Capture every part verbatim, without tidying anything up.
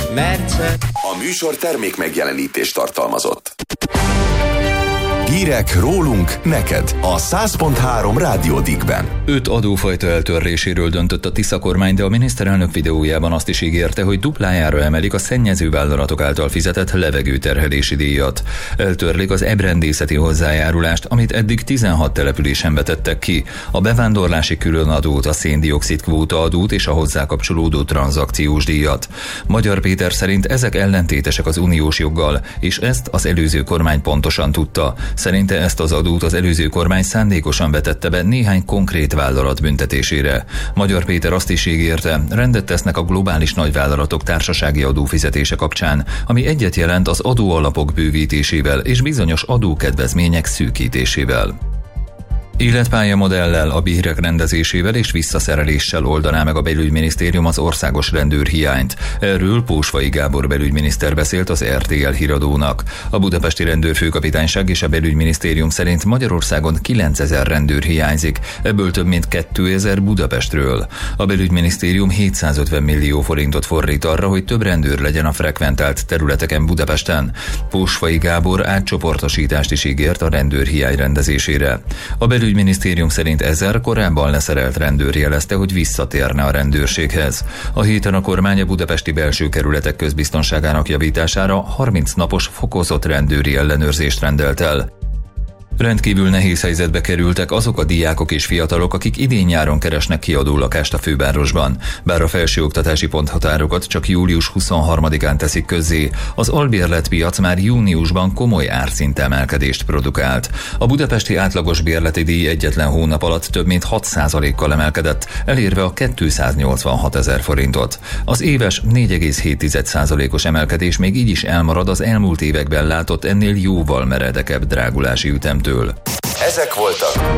A műsor termék megjelenítést tartalmazott. Hírek rólunk, neked a száz pont három Rádió Dickben. Öt adófajta eltörléséről döntött a Tisza kormány, de a miniszterelnök videójában azt is ígérte, hogy duplájára emelik a szennyező vállalatok által fizetett levegőterhelési díjat. Eltörlik az ebrendészeti hozzájárulást, amit eddig tizenhat településen vetettek ki, a bevándorlási különadót, a széndioxid kvóta adót és a hozzá kapcsolódó tranzakciós díjat. Magyar Péter szerint ezek ellentétesek az uniós joggal, és ezt az előző kormány pontosan tudta. Szerinte ezt az adót az előző kormány szándékosan vetette be néhány konkrét vállalat büntetésére. Magyar Péter azt is ígérte, rendet tesznek a globális nagyvállalatok társasági adófizetése kapcsán, ami egyet jelent az adóalapok bővítésével és bizonyos adókedvezmények szűkítésével. Életpályamodellel, a bérek rendezésével és visszaszereléssel oldaná meg a belügyminisztérium az országos rendőrhiányt. Erről Pósfai Gábor belügyminiszter beszélt az er té el híradónak. A budapesti rendőrfőkapitányság és a belügyminisztérium szerint Magyarországon kilencezer rendőr hiányzik, ebből több mint kétezer Budapestről. A belügyminisztérium hétszázötven millió forintot fordít arra, hogy több rendőr legyen a frekventált területeken Budapesten. Pósfai Gábor átcsoportosítást is ígért a rendőrhiány rendezésére. A belügy A belügyminisztérium szerint ezer korábban leszerelt rendőr jelezte, hogy visszatérne a rendőrséghez. A héten a kormány a budapesti belső kerületek közbiztonságának javítására harminc napos fokozott rendőri ellenőrzést rendelt el. Rendkívül nehéz helyzetbe kerültek azok a diákok és fiatalok, akik idén-nyáron keresnek kiadó lakást a fővárosban. Bár a felsőoktatási ponthatárokat csak július huszonharmadikán teszik közzé, az albérletpiac már júniusban komoly árszint emelkedést produkált. A budapesti átlagos bérleti díj egyetlen hónap alatt több mint hat százalékkal emelkedett, elérve a kétszáznyolcvanhat ezer forintot. Az éves négy egész hét százalékos emelkedés még így is elmarad az elmúlt években látott ennél jóval meredekebb drágulási ütemtől. Ezek voltak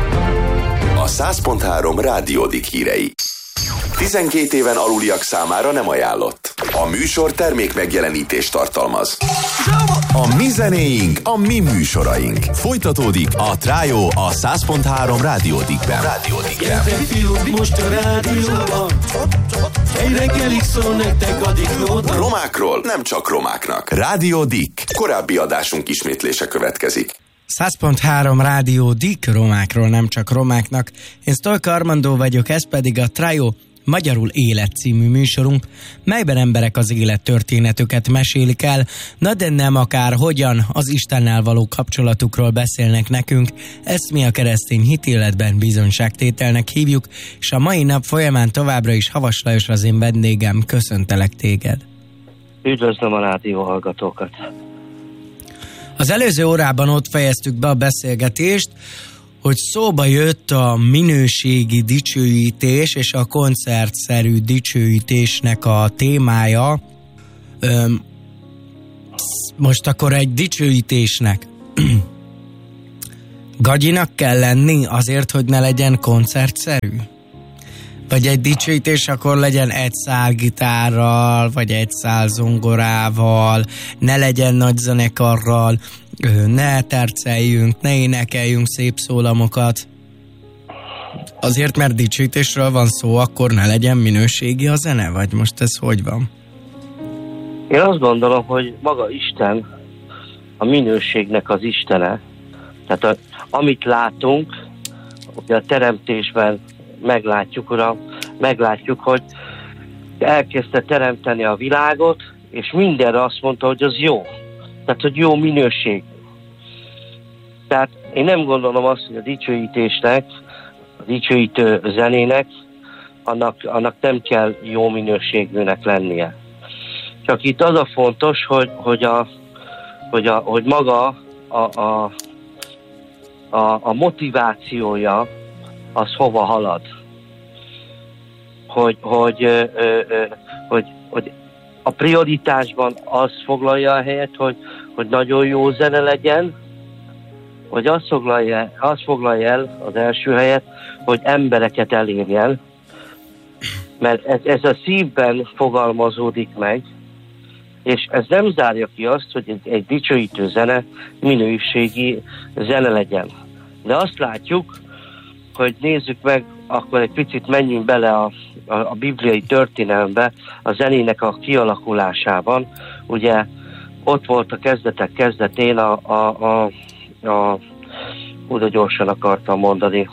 a száz pont három Rádió Dick hírei. tizenkét éven aluliak számára nem ajánlott. A műsor termék megjelenítést tartalmaz. A mi zenéink, a mi műsoraink. Folytatódik a Trájó a száz pont három Rádió Dickben. Rádió Dickben. Most a rádióban egy reggelig szól nektek a Dickót. Romákról nem csak romáknak. Rádió Dick. Korábbi adásunk ismétlése következik. száz pont három Rádió Dick, romákról nem csak romáknak. Én Sztolka Armandó vagyok, ez pedig a Trájó, magyarul Élet című műsorunk, melyben emberek az élettörténetüket mesélik el, na de nem akár hogyan, az Istennel való kapcsolatukról beszélnek nekünk. Ezt mi a keresztény hitéletben bizonyságtételnek hívjuk, és a mai nap folyamán továbbra is Havas Lajos az én vendégem. Köszöntelek téged. Üdvözlöm a rádió hallgatókat. Az előző órában ott fejeztük be a beszélgetést, hogy szóba jött a minőségi dicsőítés és a koncertszerű dicsőítésnek a témája. Öm, most akkor egy dicsőítésnek gagyinak kell lenni azért, hogy ne legyen koncertszerű? Vagy egy dicsőítés akkor legyen egy szál gitárral, vagy egy szál zongorával, ne legyen nagy zenekarral, ne terceljünk, ne énekeljünk szép szólamokat. Azért, mert dicsőítésről van szó, akkor ne legyen minőségi a zene? Vagy most ez hogy van? Én azt gondolom, hogy maga Isten a minőségnek az istene. Tehát a, amit látunk, ugye a teremtésben meglátjuk, Uram, meglátjuk, hogy elkezdte teremteni a világot, és mindenre azt mondta, hogy az jó. Tehát, hogy jó minőség. Tehát én nem gondolom azt, hogy a dicsőítésnek, a dicsőítő zenének, annak, annak nem kell jó minőségűnek lennie. Csak itt az a fontos, hogy, hogy, a, hogy, a, hogy maga a, a, a, a motivációja az hova halad. Hogy, hogy, ö, ö, ö, hogy, hogy a prioritásban az foglalja a helyet, hogy, hogy nagyon jó zene legyen, vagy azt foglalja, azt foglalja el az első helyet, hogy embereket elérjen, mert ez, ez a szívben fogalmazódik meg, és ez nem zárja ki azt, hogy egy, egy dicsőítő zene minőségi zene legyen. De azt látjuk, hogy nézzük meg akkor egy picit menjünk bele a, a, a bibliai történelembe, a zenének a kialakulásában. Ugye ott volt a kezdetek kezdetén a, a, a, a oda gyorsan akartam mondani,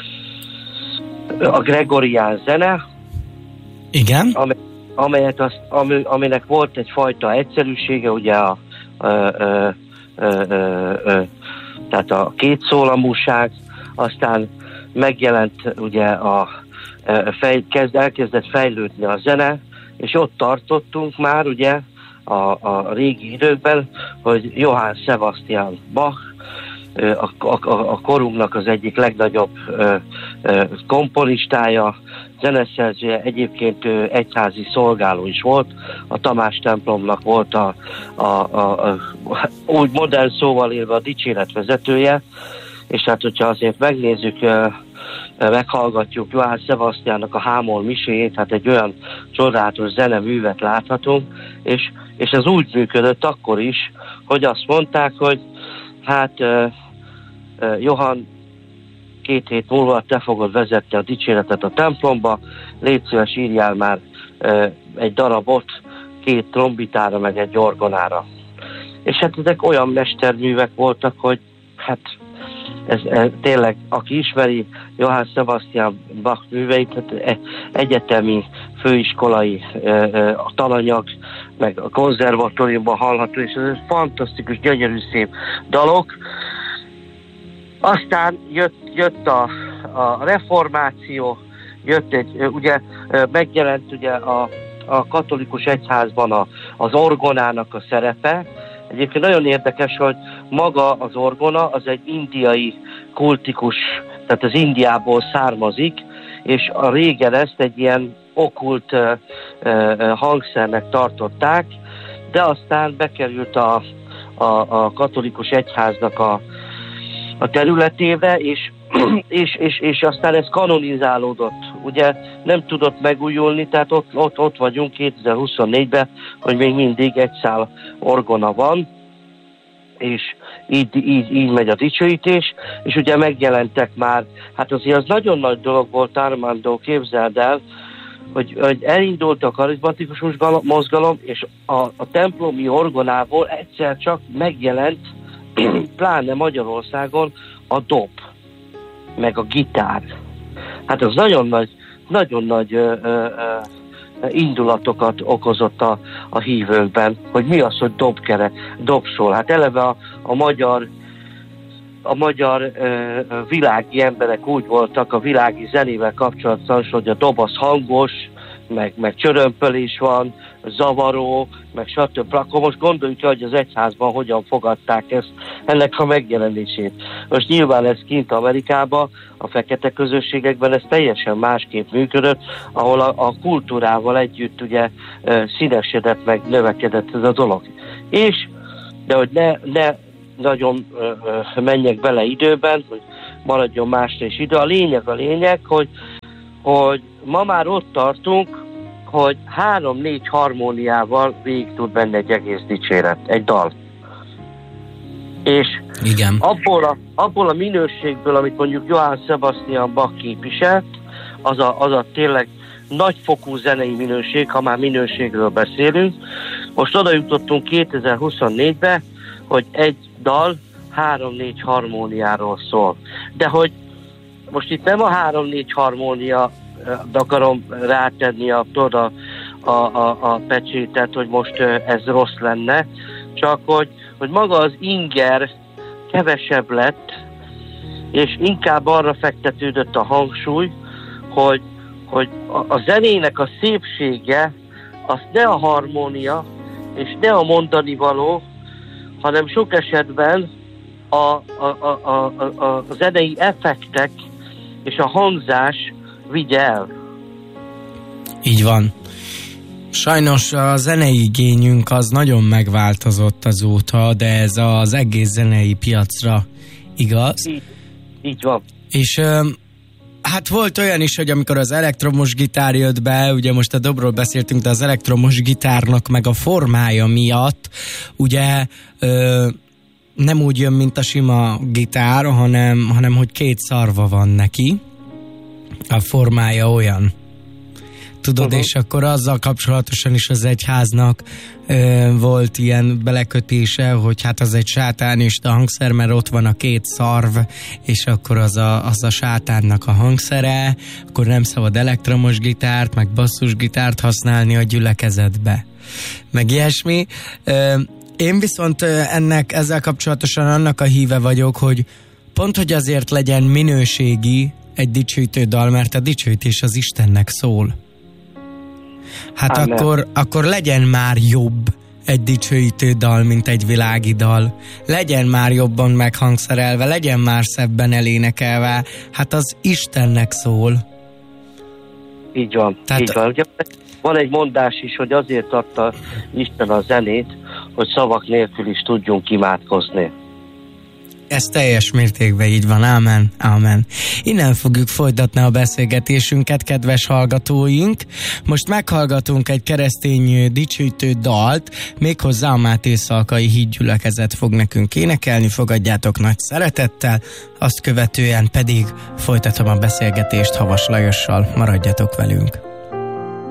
a gregorián zene. Igen. Amely, amelyet azt, ami, aminek volt egyfajta egyszerűsége, ugye a, a, a, a, a, a tehát a kétszólamúság, aztán megjelent ugye a fej, kezd, elkezdett fejlődni a zene, és ott tartottunk már ugye a, a régi időkben, hogy Johann Sebastian Bach, a, a, a korunknak az egyik legnagyobb ö, ö, komponistája, zeneszerzője, egyébként ő egyházi szolgáló is volt, a Tamás templomnak volt a, a, a, a úgy modern szóval élve a dicséretvezetője, és hát hogyha azért megnézzük, ö, meghallgatjuk Johann Sebastiannak a Hámol miséjét, hát egy olyan csodálatos zeneművet láthatunk, és, és ez úgy működött akkor is, hogy azt mondták, hogy hát uh, uh, Johann, két hét múlva te fogod vezetni a dicséretet a templomba, légy szíves, írjál már uh, egy darabot két trombitára, meg egy orgonára. És hát ezek olyan mesterművek voltak, hogy hát ez, ez tényleg, aki ismeri Johann Sebastian Bach műveit, hát egyetemi, főiskolai a tananyag, meg a konzervatóriumban hallható, és ez fantasztikus, gyönyörű, szép dalok. Aztán jött, jött a, a reformáció, jött egy, ugye megjelent ugye a, a katolikus egyházban a, az orgonának a szerepe. Egyébként nagyon érdekes, hogy maga az orgona az egy indiai kultikus, tehát az Indiából származik, és a régen ezt egy ilyen okkult uh, uh, hangszernek tartották, de aztán bekerült a, a, a katolikus egyháznak a, a területébe, és, és, és, és aztán ez kanonizálódott. Ugye nem tudott megújulni, tehát ott, ott, ott vagyunk kétezer-huszonnégyben, hogy még mindig egy szál orgona van, és így, így, így megy a dicsőítés, és ugye megjelentek már, hát azért az nagyon nagy dolog volt, Armando, képzeld el, hogy, hogy elindult a karizmatikus mozgalom, és a, a templomi orgonából egyszer csak megjelent, pláne Magyarországon, a dob, meg a gitár. Hát az nagyon nagy, nagyon nagy ö, ö, ö, indulatokat okozott a, a hívőkben, hogy mi az, hogy dobkere, dobszól. Hát eleve a, a magyar a magyar ö, világi emberek úgy voltak a világi zenével kapcsolatban, hogy a dob az hangos, meg, meg csörömpölés van, zavaró, meg stb. Akkor most gondoljuk, hogy az egyházban hogyan fogadták ezt, ennek a megjelenését. Most nyilván ez kint Amerikában, a fekete közösségekben ez teljesen másképp működött, ahol a, a kultúrával együtt ugye színesedett, meg növekedett ez a dolog. És, de hogy ne, ne nagyon ö, ö, menjek bele időben, hogy maradjon másra is idő. A lényeg a lényeg, hogy, hogy ma már ott tartunk, hogy három-négy harmóniával végig tud menni egy egész dicséret, egy dal. És igen. Abból, a, abból a minőségből, amit mondjuk Johann Sebastian Bach képviselt, az a, az a tényleg nagyfokú zenei minőség, ha már minőségről beszélünk. Most oda jutottunk kétezer-huszonnégybe, hogy egy dal három-négy harmóniáról szól. De hogy most itt nem a három-négy harmónia de akarom rátenni a, a, a, a, a pecsétet, hogy most ez rossz lenne, csak hogy, hogy maga az inger kevesebb lett, és inkább arra fektetődött a hangsúly, hogy, hogy a, a zenének a szépsége az ne a harmónia, és ne a mondani való, hanem sok esetben a, a, a, a, a, a zenei effektek és a hangzás vigye el. Így van. Sajnos a zenei igényünk az nagyon megváltozott azóta, de ez az egész zenei piacra igaz. Így, így van. És hát volt olyan is, hogy amikor az elektromos gitár jött be, ugye most a dobról beszéltünk, de az elektromos gitárnak meg a formája miatt, ugye ö, nem úgy jön, mint a sima gitár, hanem, hanem hogy két szarva van neki, a formája olyan. Tudod, uh-huh. és akkor azzal kapcsolatosan is az egyháznak ö, volt ilyen belekötése, hogy hát az egy sátánista hangszer, mert ott van a két szarv, és akkor az a, az a sátánnak a hangszere, akkor nem szabad elektromos gitárt, meg basszusgitárt használni a gyülekezetbe. Meg ilyesmi. Ö, én viszont ennek, ezzel kapcsolatosan annak a híve vagyok, hogy pont, hogy azért legyen minőségi egy dicsőítő dal, mert a dicsőítés az Istennek szól. Hát akkor, akkor legyen már jobb egy dicsőítő dal, mint egy világi dal. Legyen már jobban meghangszerelve, legyen már szebben elénekelve. Hát az Istennek szól. Így van, Tehát... így van. Ugye, van egy mondás is, hogy azért adta Isten a zenét, hogy szavak nélkül is tudjunk imádkozni. Ez teljes mértékben így van, ámen, ámen. Innen fogjuk folytatni a beszélgetésünket, kedves hallgatóink. Most meghallgatunk egy keresztény dicsőítő dalt, méghozzá a Máté Szalkai Hídgyülekezet fog nekünk énekelni, fogadjátok nagy szeretettel, azt követően pedig folytatom a beszélgetést Havas Lajossal, maradjatok velünk.